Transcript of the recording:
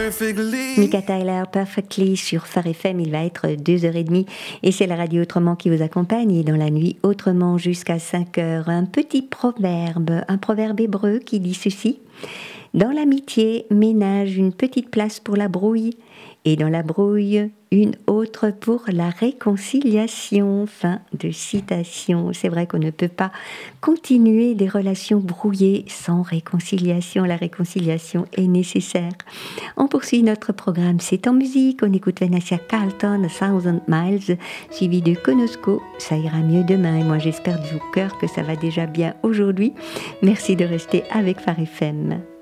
perfectly. Mika Tyler, Perfectly sur Phare FM, il va être 2h30 et c'est la radio Autrement qui vous accompagne et dans la nuit Autrement jusqu'à 5h. Un petit proverbe, un proverbe hébreu qui dit ceci: dans l'amitié, ménage une petite place pour la brouille et dans la brouille, une autre pour la réconciliation. Fin de citation. C'est vrai qu'on ne peut pas continuer des relations brouillées sans réconciliation. La réconciliation est nécessaire. On poursuit notre programme, c'est en musique. On écoute Vanessa Carlton, A Thousand Miles, suivi de Konosko. Ça ira mieux demain et moi j'espère du cœur que ça va déjà bien aujourd'hui. Merci de rester avec Phare FM.